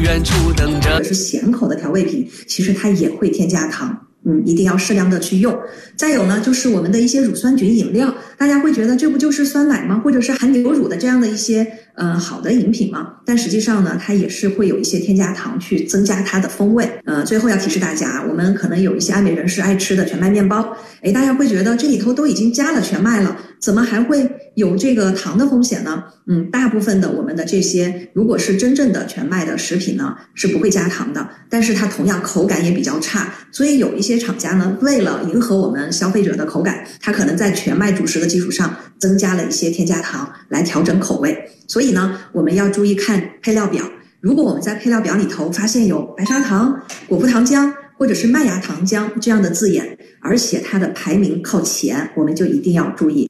远处等着。 或者是咸口的调味品，其实它也会添加糖。一定要适量的去用。再有呢，就是我们的一些乳酸菌饮料，大家会觉得这不就是酸奶吗？或者是含牛乳的这样的一些好的饮品吗？但实际上呢，它也是会有一些添加糖去增加它的风味。最后要提示大家，我们可能有一些爱美人士爱吃的全麦面包，大家会觉得这里头都已经加了全麦了，怎么还会有这个糖的风险呢？大部分的我们的这些如果是真正的全麦的食品呢，是不会加糖的，但是它同样口感也比较差，所以有一些厂家呢，为了迎合我们消费者的口感，它可能在全麦主食的基础上增加了一些添加糖来调整口味。所以呢，我们要注意看配料表，如果我们在配料表里头发现有白砂糖、果葡糖浆或者是麦芽糖浆这样的字眼，而且它的排名靠前，我们就一定要注意。